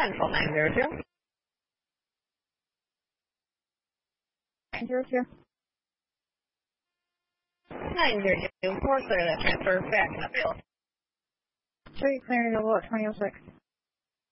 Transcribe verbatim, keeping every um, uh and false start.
Central nine zero two. nine zero two. nine zero two. Four clear that transfer back in the field. three clear to Volt twenty oh six.